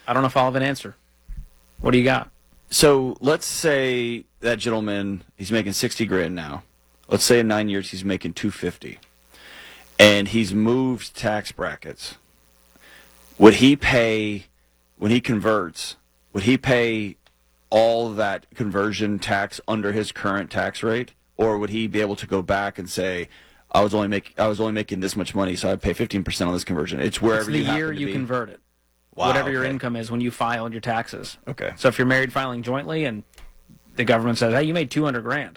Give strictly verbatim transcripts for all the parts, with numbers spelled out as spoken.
I don't know if I'll have an answer. What do you got? So let's say that gentleman, he's making sixty grand now. Let's say in nine years he's making two fifty, and he's moved tax brackets. Would he pay, when he converts, would he pay all of that conversion tax under his current tax rate, or would he be able to go back and say, I was only make I was only making this much money, so I'd pay fifteen percent on this conversion? It's wherever it's the you year happen to you be. convert it. Wow, whatever your okay. income is when you file your taxes. Okay. So if you're married filing jointly and the government says, hey, you made two hundred grand.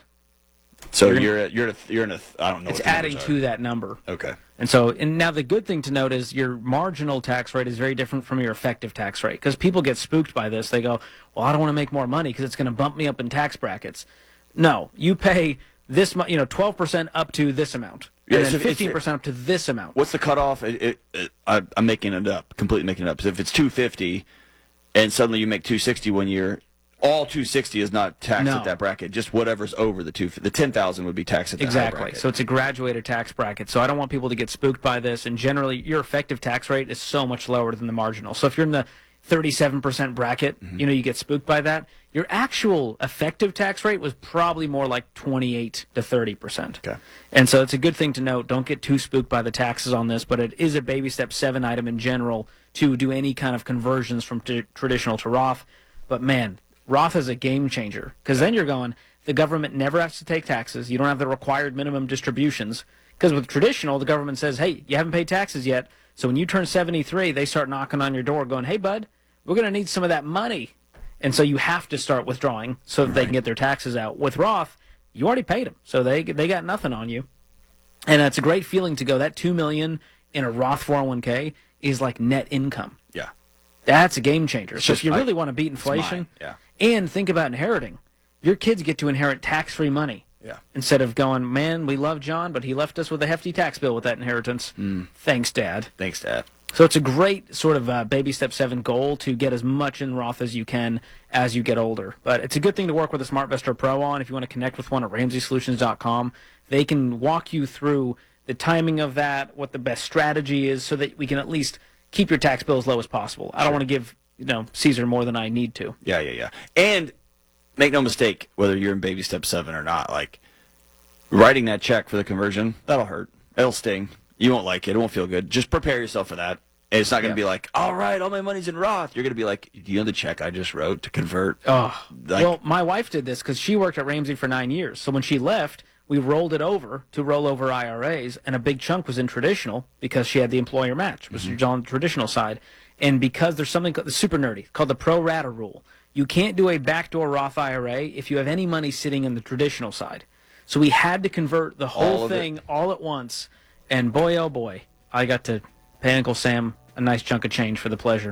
So You're you're at, you're at, you're in a I don't know. It's what the adding numbers to are. that number. Okay. And so, and now the good thing to note is your marginal tax rate is very different from your effective tax rate, because people get spooked by this. They go, well, I don't want to make more money because it's going to bump me up in tax brackets. No, you pay this, mu- you know, twelve percent up to this amount, Yeah, and so then if it's- fifteen percent up to this amount. What's the cutoff? It, it, it, I, I'm making it up, completely making it up. So if it's two fifty, and suddenly you make two sixty one year, all two sixty is not taxed No. at that bracket. Just whatever's over the two, the ten thousand would be taxed at that Exactly. bracket. So it's a graduated tax bracket. So I don't want people to get spooked by this. And generally, your effective tax rate is so much lower than the marginal. So if you're in the thirty-seven percent bracket, mm-hmm. you know, you get spooked by that. Your actual effective tax rate was probably more like twenty-eight to thirty percent. Okay. And so it's a good thing to note. Don't get too spooked by the taxes on this, but it is a baby step seven item in general to do any kind of conversions from t- traditional to Roth. But man, Roth is a game changer, because then you're going, the government never has to take taxes. You don't have the required minimum distributions. Because with traditional, the government says, hey, you haven't paid taxes yet. So when you turn seventy-three, they start knocking on your door going, hey, bud, we're going to need some of that money. And so you have to start withdrawing so that they can get their taxes out. With Roth, you already paid them, so they they got nothing on you. And it's a great feeling to go, that two million dollars in a Roth four oh one k is like net income. Yeah. That's a game changer. It's so just if you like- really want to beat inflation, mine, yeah. and think about inheriting, your kids get to inherit tax-free money. Yeah. Instead of going, man, we love John, but he left us with a hefty tax bill with that inheritance. Mm. Thanks, Dad. Thanks, Dad. So it's a great sort of uh, baby step seven goal to get as much in Roth as you can as you get older. But it's a good thing to work with a SmartVestor Pro on. If you want to connect with one at Ramsey Solutions dot com, they can walk you through the timing of that, what the best strategy is, so that we can at least keep your tax bill as low as possible. I don't want to give you know Caesar more than I need to. Yeah, yeah, yeah. And make no mistake, whether you're in baby step seven or not, like writing that check for the conversion, that'll hurt. It'll sting. You won't like it. It won't feel good. Just prepare yourself for that. And it's not going to Yeah. be like, all right, all my money's in Roth. You're going to be like, do you know the check I just wrote to convert? Oh, Like- well, my wife did this because she worked at Ramsey for nine years. So when she left, we rolled it over to rollover I R As, and a big chunk was in traditional because she had the employer match, which was on the traditional side. And because there's something called, super nerdy, called the pro rata rule. You can't do a backdoor Roth I R A if you have any money sitting in the traditional side. So we had to convert the whole All of thing it. all at once. And boy, oh boy, I got to pay Uncle Sam a nice chunk of change for the pleasure.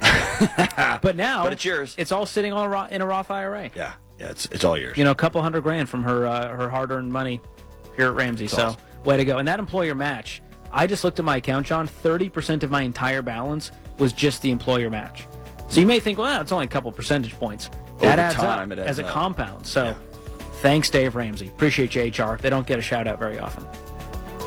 But now, But it's yours. It's all sitting on a Roth, in a Roth I R A. Yeah, yeah, it's it's all yours. You know, a couple hundred grand from her uh, her hard-earned money here at Ramsey. That's So, awesome. way to go. And that employer match, I just looked at my account, John. thirty percent of my entire balance was just the employer match. So you may think, well, it's only a couple percentage points. That Over adds time, up it adds as a up. compound. So, Yeah. thanks, Dave Ramsey. Appreciate you, H R. They don't get a shout-out very often.